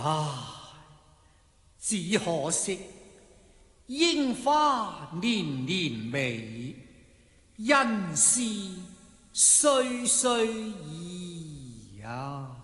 只可惜櫻花年年美，人事岁岁異啊。